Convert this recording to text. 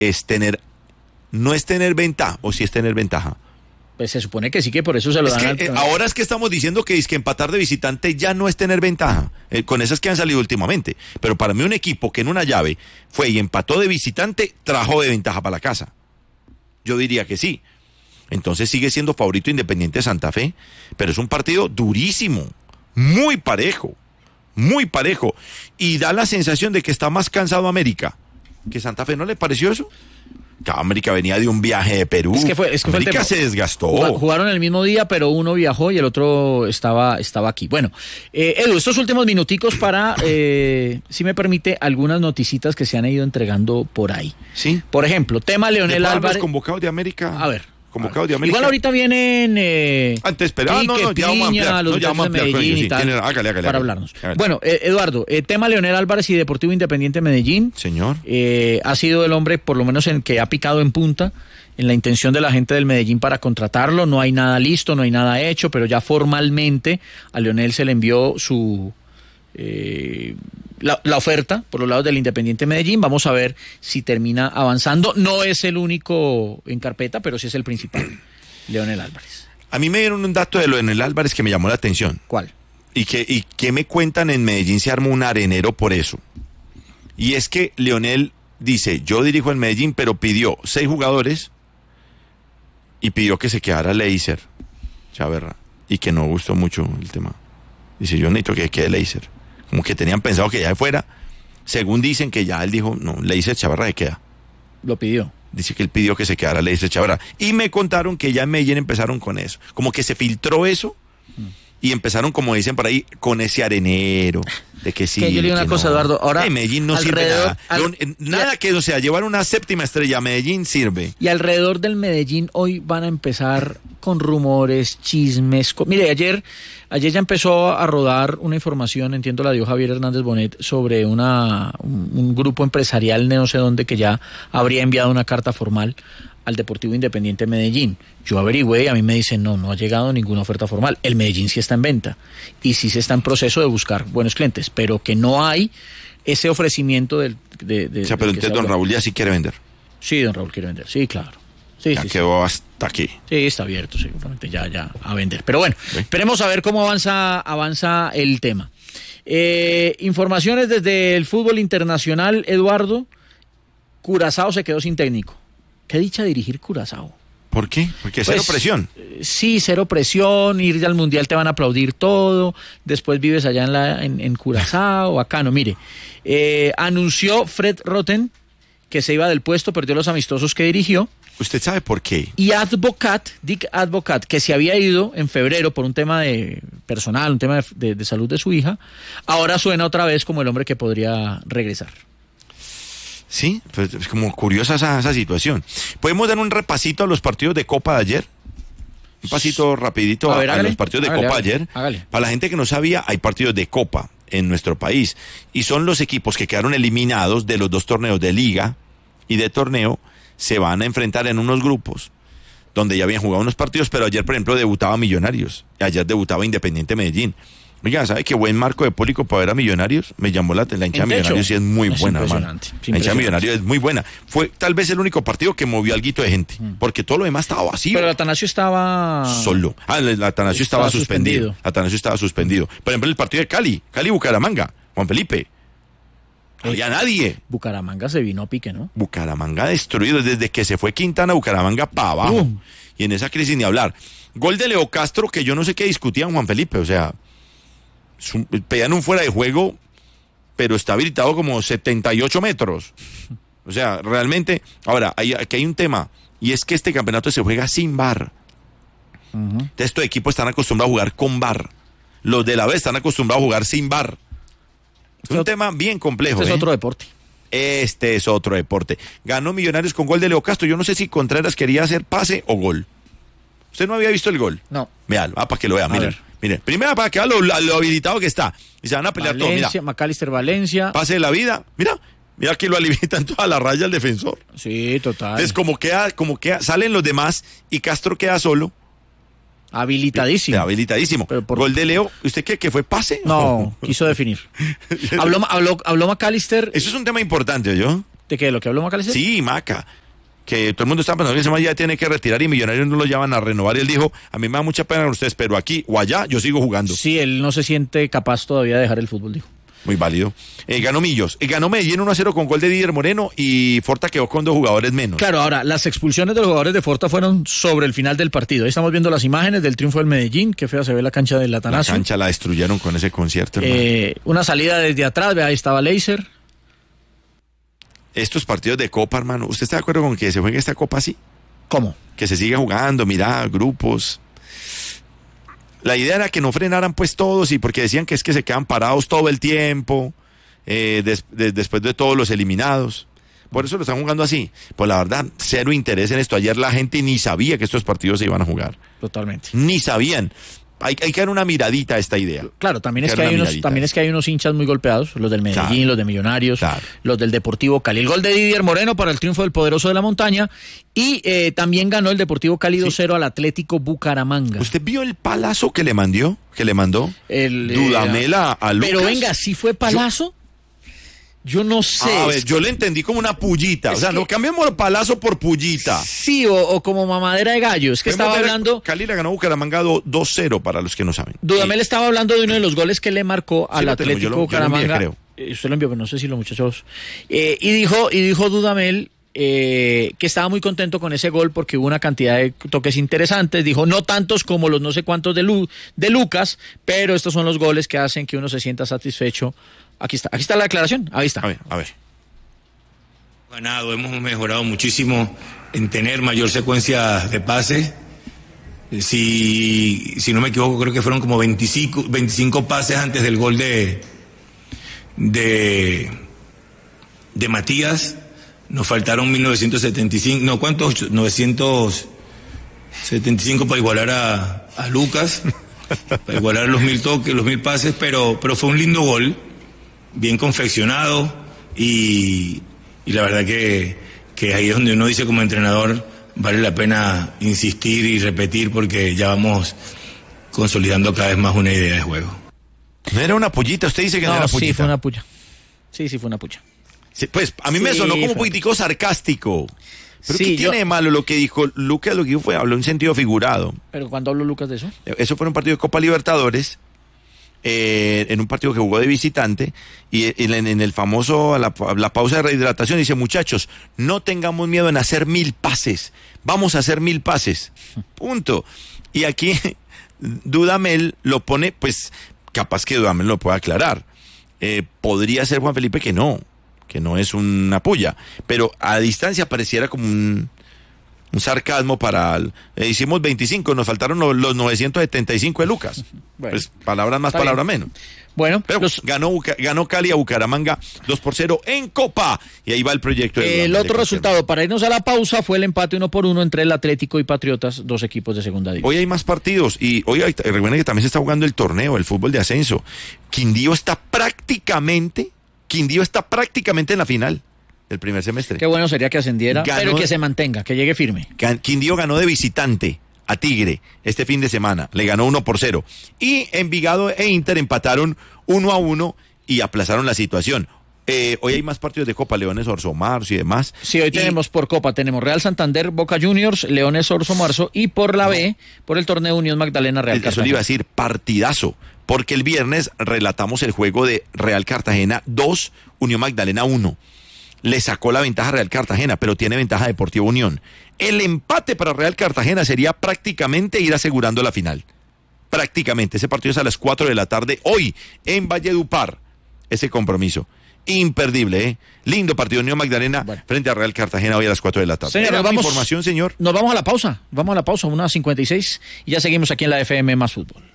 no es tener ventaja, o si es tener ventaja. Pues se supone que sí, que por eso se lo dan. Ahora es que estamos diciendo que empatar de visitante ya no es tener ventaja, con esas que han salido últimamente. Pero para mí un equipo que en una llave fue y empató de visitante, trajo de ventaja para la casa. Yo diría que sí. Entonces sigue siendo favorito Independiente de Santa Fe, pero es un partido durísimo, muy parejo, y da la sensación de que está más cansado América que Santa Fe. ¿No le pareció eso? Que América venía de un viaje de Perú. América se desgastó. Jugaron el mismo día, pero uno viajó y el otro estaba aquí. Bueno, Edu, estos últimos minuticos para, si me permite, algunas noticitas que se han ido entregando por ahí. Sí. Por ejemplo, tema Leonel Álvarez. Los convocados de América. A ver. Convocados de América. Igual ahorita vienen antes, pero ya vamos a ampliar, los de Medellín y tal, hágale, para hablarnos. Bueno, Eduardo, tema Leonel Álvarez y Deportivo Independiente Medellín. Señor. Ha sido el hombre, por lo menos en que ha picado en punta en la intención de la gente del Medellín para contratarlo. No hay nada listo, no hay nada hecho, pero ya formalmente a Leonel se le envió su la oferta por los lados del Independiente Medellín. Vamos a ver si termina avanzando. No es el único en carpeta, pero sí es el principal, Leonel Álvarez. A mí me dieron un dato de Leonel Álvarez que me llamó la atención. ¿Cuál? Y que me cuentan en Medellín se armó un arenero por eso. Y es que Leonel dice, yo dirijo en Medellín, pero pidió 6 jugadores y pidió que se quedara Leiser Chaverra, y que no gustó mucho el tema. Dice, yo necesito que quede Leiser. Como que tenían pensado que ya se fuera. Según dicen que ya él dijo, no, Leiser Chaverra se queda. Lo pidió. Dice que él pidió que se quedara Leiser Chaverra. Y me contaron que ya en Medellín empezaron con eso. Como que se filtró eso y empezaron, como dicen por ahí, con ese arenero. De que sí. Que yo le digo una cosa, Eduardo. Ahora, Medellín no sirve nada. Nada que, o sea, llevar una 7ª estrella a Medellín sirve. Y alrededor del Medellín hoy van a empezar con rumores, chismes. Mire, ayer ya empezó a rodar una información, entiendo la dio Javier Hernández Bonet, sobre un grupo empresarial, no sé dónde, que ya habría enviado una carta formal al Deportivo Independiente Medellín. Yo averigüé y a mí me dicen, no ha llegado ninguna oferta formal. El Medellín sí está en venta y sí se está en proceso de buscar buenos clientes, pero que no hay ese ofrecimiento o sea, pero entonces don Raúl ya sí quiere vender. Sí, don Raúl quiere vender, sí, claro. Sí, ya quedó hasta aquí. Sí, está abierto, seguramente ya a vender. Pero bueno, esperemos a ver cómo avanza el tema. Informaciones desde el fútbol internacional, Eduardo. Curazao se quedó sin técnico. Qué dicha dirigir Curazao. ¿Por qué? Porque cero presión. Sí, cero presión, ir al Mundial te van a aplaudir todo, después vives allá en Curazao, bacano. Mire, anunció Fred Rotten que se iba del puesto, perdió los amistosos que dirigió. ¿Usted sabe por qué? Y Dick Advocat, que se había ido en febrero por un tema de personal, un tema de salud de su hija, ahora suena otra vez como el hombre que podría regresar. Sí, pues es como curiosa esa situación. ¿Podemos dar un repasito a los partidos de Copa de ayer? Un pasito rapidito a los partidos de Copa ayer. Hágale. Para la gente que no sabía, hay partidos de Copa en nuestro país. Y son los equipos que quedaron eliminados de los 2 torneos de Liga y de Torneo, se van a enfrentar en unos grupos donde ya habían jugado unos partidos, pero ayer, por ejemplo, debutaba Millonarios. Ayer debutaba Independiente Medellín. Oiga, ¿sabe qué buen marco de público para ver a Millonarios? Me llamó la hinchada de Millonarios y es muy buena, hermano. La hinchada de Millonarios es muy buena. Fue tal vez el único partido que movió alguito de gente, porque todo lo demás estaba vacío. Pero el Atanasio estaba... Solo. El Atanasio estaba suspendido. Atanasio estaba suspendido. Por ejemplo, el partido de Cali-Bucaramanga, Juan Felipe. No había nadie. Bucaramanga se vino a pique, ¿no? Bucaramanga destruido desde que se fue Quintana, Bucaramanga para abajo. Y en esa crisis ni hablar. Gol de Leo Castro, que yo no sé qué discutían Juan Felipe, o sea... Pedían un fuera de juego, pero está habilitado como 78 metros. O sea, realmente... Ahora, aquí hay un tema, y es que este campeonato se juega sin VAR. Estos equipos están acostumbrados a jugar con VAR. Los de la B están acostumbrados a jugar sin VAR. Es un tema bien complejo. Este es otro deporte. Este es otro deporte. Ganó Millonarios con gol de Leo Castro. Yo no sé si Contreras quería hacer pase o gol. ¿Usted no había visto el gol? No. Vean, para que lo vea, miren. Primero para que vea lo habilitado que está. Y se van a pelear Valencia, todo, mira. Macalister Valencia. Pase de la vida, mira que lo habilitan toda la raya al defensor. Sí, total. Entonces como queda, salen los demás y Castro queda solo. Habilitadísimo. Gol de Leo, ¿usted qué? ¿Que fue pase? No, quiso definir. Habló Macalister. Eso es un tema importante, ¿yo? ¿De qué? ¿Lo que habló Macalister? Sí, Maca. Que todo el mundo está pensando que ese man ya tiene que retirar y Millonarios no lo llaman a renovar. Y él dijo, a mí me da mucha pena con ustedes, pero aquí o allá yo sigo jugando. Sí, él no se siente capaz todavía de dejar el fútbol, dijo. Muy válido. Ganó Millos. Ganó Medellín 1-0 con gol de Didier Moreno y Forta quedó con 2 jugadores menos. Claro, ahora, las expulsiones de los jugadores de Forta fueron sobre el final del partido. Ahí estamos viendo las imágenes del triunfo del Medellín. Qué fea se ve la cancha del Atanasio. La cancha la destruyeron con ese concierto, hermano. Una salida desde atrás, ahí estaba Leiser. Estos partidos de Copa, hermano, ¿usted está de acuerdo con que se juegue esta Copa así? ¿Cómo? Que se siga jugando, mira, grupos. La idea era que no frenaran pues todos y porque decían que es que se quedan parados todo el tiempo, después de todos los eliminados. Por eso lo están jugando así. Pues la verdad, cero interés en esto. Ayer la gente ni sabía que estos partidos se iban a jugar. Totalmente. Ni sabían. Hay que dar una miradita a esta idea. Claro, también es que hay unos hinchas muy golpeados, los del Medellín, claro, los de Millonarios, claro, los del Deportivo Cali. El gol de Didier Moreno para el triunfo del poderoso de la montaña y también ganó el Deportivo Cali 2-0 al Atlético Bucaramanga. ¿Usted vio el palazo que le mandó? Dudamel a Lucas. Pero venga, ¿sí fue palazo? Yo no sé. A ver, yo le entendí como una pullita. O sea, no cambiemos el palazo por pullita. Sí, o como mamadera de gallo. Es que estaba hablando. Cali le ganó Bucaramanga 2-0 para los que no saben. Dudamel estaba hablando de uno de los goles que le marcó al Atlético Bucaramanga. Creo. Usted lo envió, pero no sé si los muchachos. Y dijo Dudamel que estaba muy contento con ese gol porque hubo una cantidad de toques interesantes. Dijo, no tantos como los no sé cuántos de Lucas, pero estos son los goles que hacen que uno se sienta satisfecho. Aquí está la declaración, ahí está. A ver. Hemos mejorado muchísimo en tener mayor secuencia de pases. Si no me equivoco, creo que fueron como 25 pases antes del gol de Matías. Nos faltaron 1975, no, ¿cuántos? 975 para igualar a Lucas, para igualar los 1000 toques, los 1000 pases, pero fue un lindo gol, bien confeccionado y la verdad que ahí es donde uno dice como entrenador vale la pena insistir y repetir porque ya vamos consolidando cada vez más una idea de juego. No era una pullita, usted dice que no era pullita. Sí, fue una pulla. Sí, fue una pulla. Sí, pues a mí me sonó como un poquitico sarcástico. Pero ¿qué tiene de malo lo que dijo Lucas? Lo que dijo habló en sentido figurado. ¿Pero cuándo habló Lucas de eso? Eso fue en un partido de Copa Libertadores, en un partido que jugó de visitante, y en el famoso, la pausa de rehidratación, dice, muchachos, no tengamos miedo en hacer 1000 pases, vamos a hacer 1000 pases, punto. Y aquí Dudamel lo pone, pues, capaz que Dudamel lo pueda aclarar. Podría ser Juan Felipe que no es una puya, pero a distancia pareciera como un sarcasmo para... hicimos 25, nos faltaron los 975 de Lucas. Bueno, pues palabras más, palabras menos. Bueno, pero ganó Cali a Bucaramanga 2-0 en Copa, y ahí va el proyecto. El otro resultado, para irnos a la pausa, fue el empate 1-1 entre el Atlético y Patriotas, dos equipos de segunda división. Hoy hay más partidos, y hoy recuerden que también se está jugando el torneo, el fútbol de ascenso. Quindío está prácticamente en la final del primer semestre. Qué bueno sería que ascendiera, pero que se mantenga, que llegue firme. Quindío ganó de visitante a Tigre este fin de semana, le ganó 1-0. Y Envigado e Inter empataron 1-1 y aplazaron la situación. Hoy hay más partidos de Copa, Leones, Orso, Marzo y demás. Sí, hoy tenemos por Copa, tenemos Real Santander, Boca Juniors, Leones, Orso, Marzo, y por la B, por el torneo Unión Magdalena, Real Cartagena. Eso le iba a decir, partidazo, porque el viernes relatamos el juego de Real Cartagena 2, Unión Magdalena 1. Le sacó la ventaja a Real Cartagena, pero tiene ventaja Deportivo Unión. El empate para Real Cartagena sería prácticamente ir asegurando la final. Prácticamente. Ese partido es a las 4 de la tarde hoy en Valledupar. Ese compromiso. Imperdible, ¿eh? Lindo partido Unión Magdalena frente a Real Cartagena hoy a las 4 de la tarde. Señor, información, señor. Nos vamos a la pausa. Vamos a la pausa, 1:56, y ya seguimos aquí en la FM Más Fútbol.